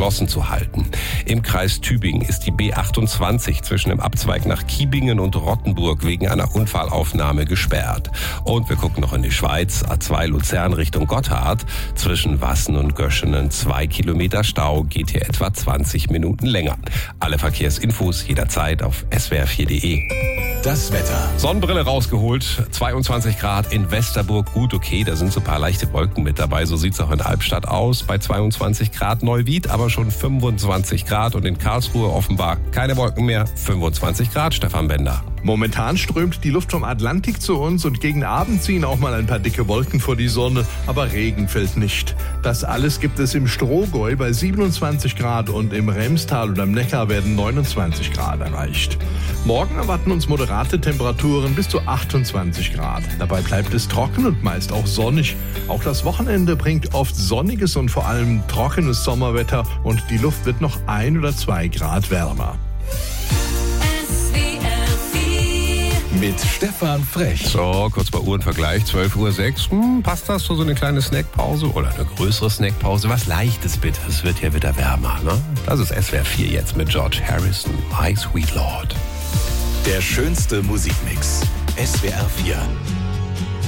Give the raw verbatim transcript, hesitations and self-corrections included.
geschlossen zu halten. Im Kreis Tübingen ist die B achtundzwanzig zwischen dem Abzweig nach Kiebingen und Rottenburg wegen einer Unfallaufnahme gesperrt. Und wir gucken noch in die Schweiz. A zwei Luzern Richtung Gotthard. Zwischen Wassen und Göschenen zwei Kilometer Stau, geht hier etwa zwanzig Minuten länger. Alle Verkehrsinfos jederzeit auf s w r vier punkt d e. Das Wetter. Sonnenbrille rausgeholt, zweiundzwanzig Grad in Westerburg, gut okay, da sind so ein paar leichte Wolken mit dabei, so sieht's auch in Albstadt aus, bei zweiundzwanzig Grad Neuwied, aber schon fünfundzwanzig Grad und in Karlsruhe offenbar keine Wolken mehr, fünfundzwanzig Grad, Stefan Bender. Momentan strömt die Luft vom Atlantik zu uns und gegen Abend ziehen auch mal ein paar dicke Wolken vor die Sonne, aber Regen fällt nicht. Das alles gibt es im Strohgäu bei siebenundzwanzig Grad und im Remstal und am Neckar werden neunundzwanzig Grad erreicht. Morgen erwarten uns moderate Temperaturen bis zu achtundzwanzig Grad. Dabei bleibt es trocken und meist auch sonnig. Auch das Wochenende bringt oft sonniges und vor allem trockenes Sommerwetter und die Luft wird noch ein oder zwei Grad wärmer. Mit Stefan Frech. So, kurz bei Uhrenvergleich, zwölf Uhr sechs. Hm, passt das für so eine kleine Snackpause oder eine größere Snackpause? Was Leichtes bitte, es wird ja wieder wärmer, ne? Das ist S W R vier jetzt mit George Harrison, My Sweet Lord. Der schönste Musikmix. S W R vier.